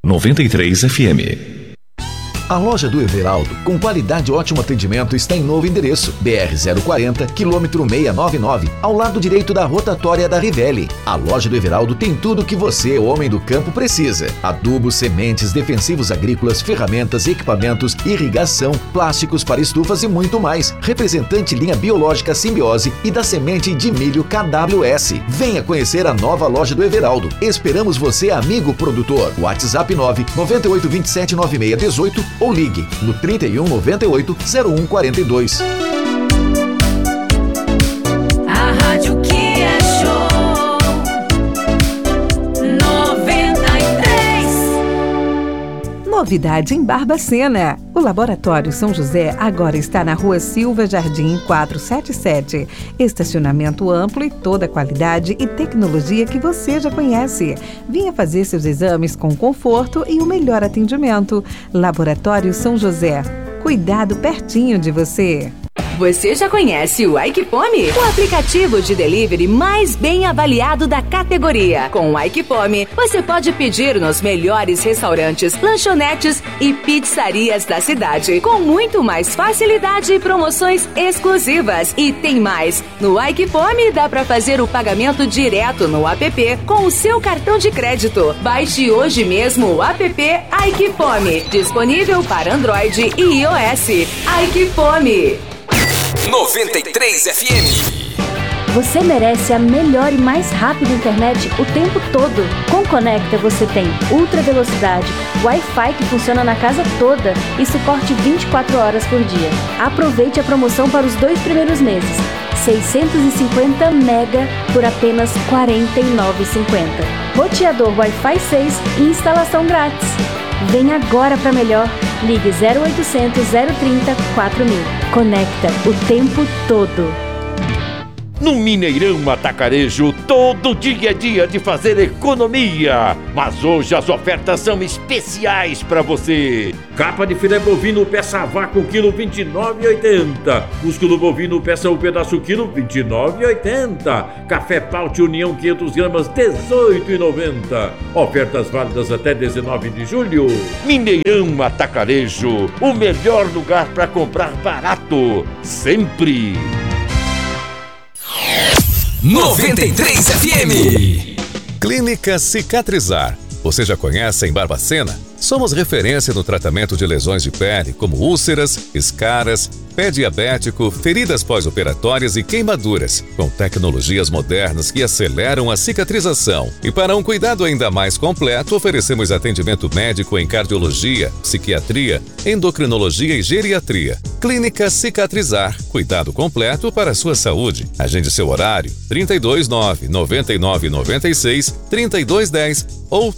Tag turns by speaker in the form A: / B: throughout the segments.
A: 93 FM.
B: A loja do Everaldo, com qualidade e ótimo atendimento, está em novo endereço, BR-040, quilômetro 699, ao lado direito da rotatória da Rivelli. A loja do Everaldo tem tudo o que você, homem do campo, precisa: adubos, sementes, defensivos agrícolas, ferramentas, equipamentos, irrigação, plásticos para estufas e muito mais. Representante linha biológica Simbiose e da semente de milho KWS. Venha conhecer a nova loja do Everaldo. Esperamos você, amigo produtor. WhatsApp 998279618 ou ligue no 31 98 01 42.
C: A rádio que é show 93.
D: Novidade em Barbacena. O Laboratório São José agora está na Rua Silva Jardim 477. Estacionamento amplo e toda a qualidade e tecnologia que você já conhece. Venha fazer seus exames com conforto e o melhor atendimento. Laboratório São José. Cuidado pertinho de você.
E: Você já conhece o Aikipome? O aplicativo de delivery mais bem avaliado da categoria. Com o Aikipome, você pode pedir nos melhores restaurantes, lanchonetes e pizzarias da cidade, com muito mais facilidade e promoções exclusivas. E tem mais! No Aikipome dá para fazer o pagamento direto no app com o seu cartão de crédito. Baixe hoje mesmo o app Aikipome, disponível para Android e iOS. Aikipome.
F: 93 FM.
G: Você merece a melhor e mais rápida internet o tempo todo. Com Conecta você tem ultra velocidade, Wi-Fi que funciona na casa toda e suporte 24 horas por dia. Aproveite a promoção para os 2 primeiros meses. 650 mega por apenas R$ 49,50. Roteador Wi-Fi 6 e instalação grátis. Vem agora para melhor. Ligue 0800 030 4000. Conecta o tempo todo.
H: No Mineirão Atacarejo, todo dia é dia de fazer economia. Mas hoje as ofertas são especiais para você. Capa de filé bovino peça a vácuo, quilo R$ 29,80. Músculo bovino peça o pedaço, quilo R$ 29,80. Café Paute União 500 gramas, R$ 18,90. Ofertas válidas até 19 de julho. Mineirão Atacarejo, o melhor lugar para comprar barato, sempre.
F: 93 FM.
I: Clínica Cicatrizar. Você já conhece em Barbacena? Somos referência no tratamento de lesões de pele, como úlceras, escaras, pé diabético, feridas pós-operatórias e queimaduras, com tecnologias modernas que aceleram a cicatrização. E para um cuidado ainda mais completo, oferecemos atendimento médico em cardiologia, psiquiatria, endocrinologia e geriatria. Clínica Cicatrizar. Cuidado completo para a sua saúde. Agende seu horário 329-9996-3210 ou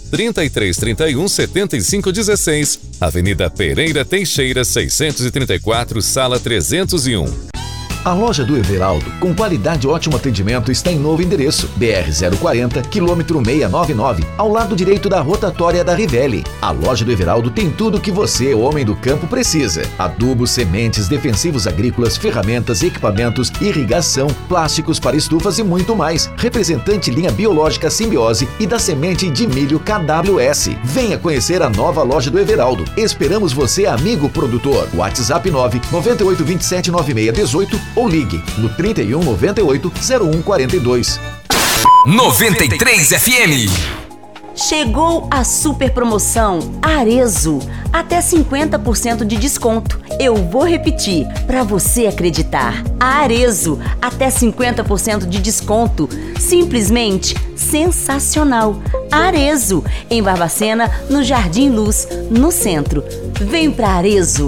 I: 3331-7516. Avenida Pereira Teixeira, 634, Sala 301.
B: A loja do Everaldo, com qualidade e ótimo atendimento, está em novo endereço, BR-040, quilômetro 699, ao lado direito da rotatória da Rivelli. A loja do Everaldo tem tudo o que você, homem do campo, precisa: adubos, sementes, defensivos agrícolas, ferramentas, equipamentos, irrigação, plásticos para estufas e muito mais. Representante linha biológica Simbiose e da semente de milho KWS. Venha conhecer a nova loja do Everaldo. Esperamos você, amigo produtor. WhatsApp 998279618 ou ligue no 31 98 01 42.
F: 93 FM.
E: Chegou a super promoção Arezzo, até 50% de desconto. Eu vou repetir, para você acreditar. Arezzo, até 50% de desconto. Simplesmente sensacional. Arezzo, em Barbacena, no Jardim Luz, no centro. Vem pra Arezzo.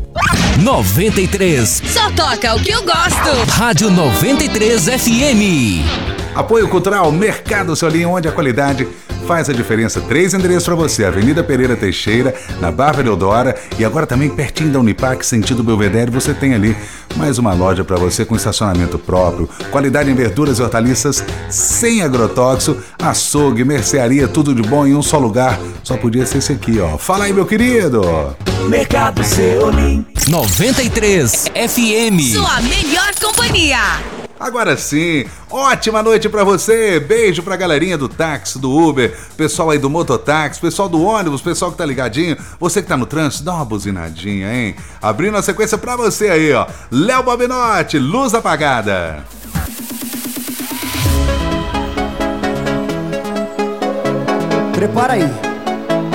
F: 93.
C: Só toca o que eu gosto.
F: Rádio 93 FM.
J: Apoio Cultural Mercado Solim, onde a qualidade faz a diferença. 3 endereços para você: Avenida Pereira Teixeira, na Barra Deodora, e agora também pertinho da Unipac, sentido Belvedere, você tem ali mais uma loja para você com estacionamento próprio, qualidade em verduras e hortaliças sem agrotóxico, açougue, mercearia, tudo de bom em um só lugar. Só podia ser esse aqui, ó. Fala aí, meu querido.
F: Mercado Solim. 93 FM.
C: Sua melhor companhia.
J: Agora sim, ótima noite pra você, beijo pra galerinha do táxi, do Uber, pessoal aí do mototáxi, pessoal do ônibus, pessoal que tá ligadinho, você que tá no trânsito, dá uma buzinadinha, hein? Abrindo a sequência pra você aí, ó, Léo Bobinotti, Luz Apagada.
K: Prepara aí.